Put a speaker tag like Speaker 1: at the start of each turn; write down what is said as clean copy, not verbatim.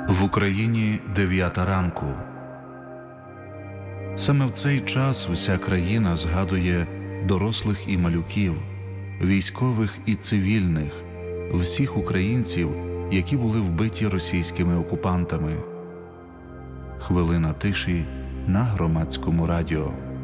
Speaker 1: В Україні 9 ранку. Саме в цей час вся країна згадує дорослих і малюків, військових і цивільних, всіх українців, які були вбиті російськими окупантами. Хвилина тиші на Громадському радіо.